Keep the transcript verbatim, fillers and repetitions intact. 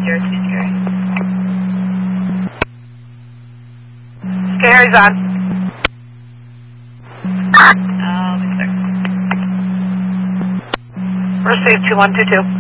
zero two Scary. Scary's on. Um, sir. Receive two one two two.